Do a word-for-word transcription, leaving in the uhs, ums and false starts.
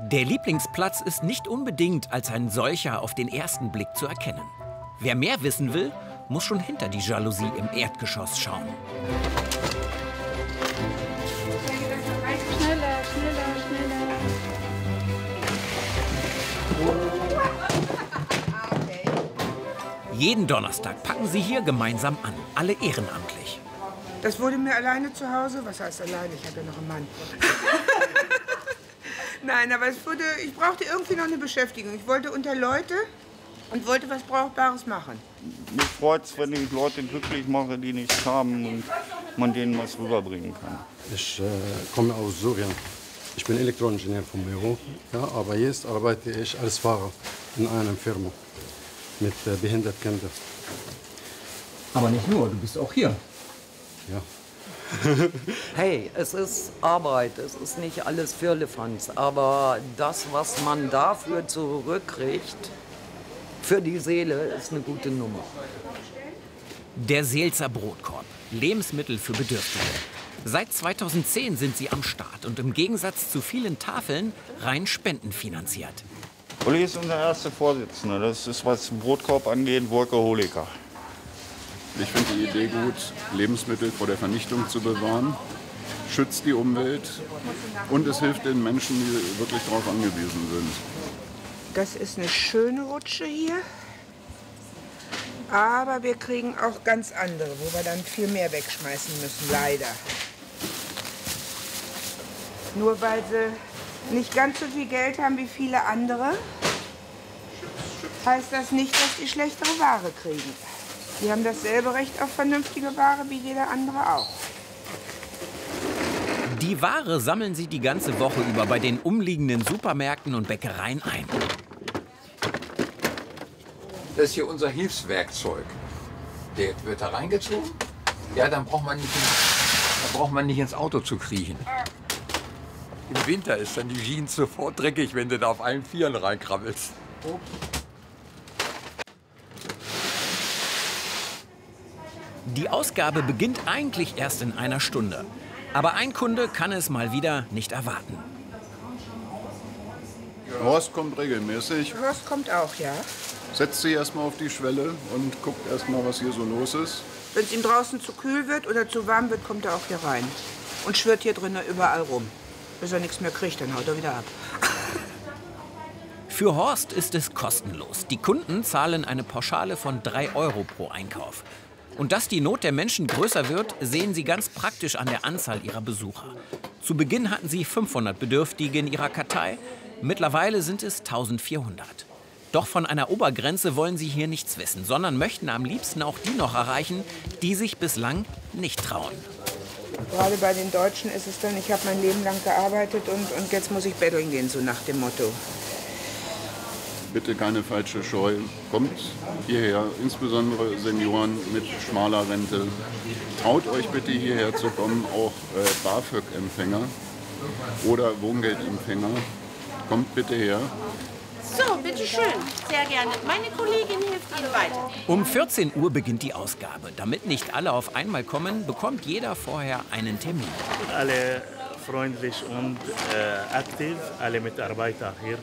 Der Lieblingsplatz ist nicht unbedingt als ein solcher auf den ersten Blick zu erkennen. Wer mehr wissen will, muss schon hinter die Jalousie im Erdgeschoss schauen. Schneller, schneller, schneller. Jeden Donnerstag packen sie hier gemeinsam an, alle ehrenamtlich. Das wurde mir alleine zu Hause. Was heißt alleine? Ich habe ja noch einen Mann. Nein, aber es wurde, ich brauchte irgendwie noch eine Beschäftigung. Ich wollte unter Leute und wollte was Brauchbares machen. Mich freut es, wenn ich Leute glücklich mache, die nichts haben und man denen was rüberbringen kann. Ich äh, komme aus Syrien. Ich bin Elektroingenieur vom Beruf, ja, aber jetzt arbeite ich als Fahrer in einer Firma mit äh, behinderten Kindern. Aber nicht nur, du bist auch hier. Ja. Hey, es ist Arbeit, es ist nicht alles Firlefanz, aber das, was man dafür zurückkriegt, für die Seele, ist eine gute Nummer. Der Seelzer Brotkorb, Lebensmittel für Bedürftige. Seit zweitausendzehn sind sie am Start und im Gegensatz zu vielen Tafeln rein spendenfinanziert. Uli ist unser erster Vorsitzender. Das ist, was den Brotkorb angeht, Workaholiker. Ich finde die Idee gut, Lebensmittel vor der Vernichtung zu bewahren, schützt die Umwelt und es hilft den Menschen, die wirklich darauf angewiesen sind. Das ist eine schöne Rutsche hier. Aber wir kriegen auch ganz andere, wo wir dann viel mehr wegschmeißen müssen, leider. Nur weil sie nicht ganz so viel Geld haben wie viele andere, heißt das nicht, dass die schlechtere Ware kriegen. Die haben dasselbe Recht auf vernünftige Ware wie jeder andere auch. Die Ware sammeln sie die ganze Woche über bei den umliegenden Supermärkten und Bäckereien ein. Das ist hier unser Hilfswerkzeug. Der wird da reingezogen. Ja, dann braucht man nicht, dann braucht man nicht ins Auto zu kriechen. Im Winter ist dann die Jeans sofort dreckig, wenn du da auf allen Vieren reinkrabbelst. Die Ausgabe beginnt eigentlich erst in einer Stunde. Aber ein Kunde kann es mal wieder nicht erwarten. Horst kommt regelmäßig, Horst kommt auch, ja. setzt sich erstmal auf die Schwelle und guckt erstmal, was hier so los ist. Wenn es ihm draußen zu kühl wird oder zu warm wird, kommt er auch hier rein. Und schwirrt hier drinnen überall rum. Bis er nichts mehr kriegt, dann haut er wieder ab. Für Horst ist es kostenlos. Die Kunden zahlen eine Pauschale von drei Euro pro Einkauf. Und dass die Not der Menschen größer wird, sehen sie ganz praktisch an der Anzahl ihrer Besucher. Zu Beginn hatten sie fünfhundert Bedürftige in ihrer Kartei. Mittlerweile sind es eintausendvierhundert. Doch von einer Obergrenze wollen sie hier nichts wissen, sondern möchten am liebsten auch die noch erreichen, die sich bislang nicht trauen. Gerade bei den Deutschen ist es dann, ich habe mein Leben lang gearbeitet und, und jetzt muss ich betteln gehen, so nach dem Motto. Bitte keine falsche Scheu. Kommt hierher, insbesondere Senioren mit schmaler Rente. Traut euch bitte hierher zu kommen, auch äh, BAföG-Empfänger oder Wohngeldempfänger. Kommt bitte her. So, bitteschön. Sehr gerne. Meine Kollegin hilft Ihnen weiter. Um vierzehn Uhr beginnt die Ausgabe. Damit nicht alle auf einmal kommen, bekommt jeder vorher einen Termin. Alle freundlich und äh, aktiv, alle Mitarbeiter hier.